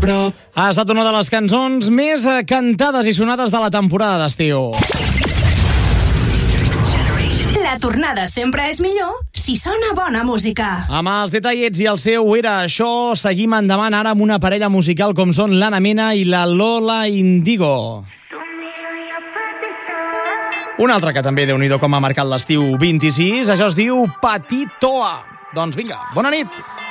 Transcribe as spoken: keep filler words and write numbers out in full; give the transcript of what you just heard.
prop. Ha estat una de les cançons més cantades i sonades de la temporada d'estiu. La tornada sempre és millor si sona bona música. Amb els detallets i el seu Era això, seguim endavant ara amb una parella musical com són l'Anna Mena i la Lola Indigo. Un altre que també, Déu-n'hi-do, com ha marcat l'estiu vint-i-sis, això es diu Petitoa. Doncs vinga, bona nit.